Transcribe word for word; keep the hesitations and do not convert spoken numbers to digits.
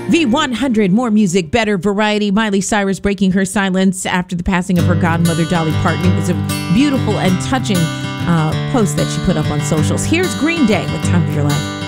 V one hundred, more music, better variety. Miley Cyrus breaking her silence after the passing of her godmother, Dolly Parton. It was a beautiful and touching uh, post that she put up on socials. Here's Green Day with Time of Your Life.